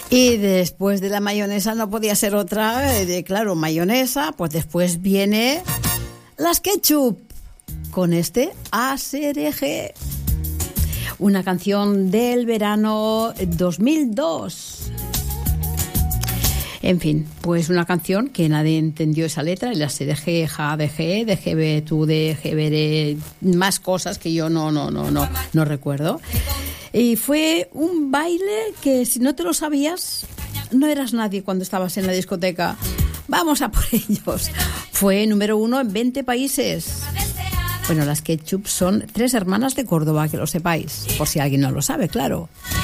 Y después de la mayonesa no podía ser otra, claro, mayonesa, pues después viene las ketchup, con este ASRG, una canción del verano 2002. En fin, pues una canción que nadie entendió esa letra, el ASRG, JDG, DGB, tú, DGB, más cosas que yo no recuerdo. Y fue un baile que si no te lo sabías, no eras nadie cuando estabas en la discoteca. Vamos a por ellos. Fue número 1 en 20 países. Bueno, las Ketchup son 3 hermanas de Córdoba, que lo sepáis, por si alguien no lo sabe, claro.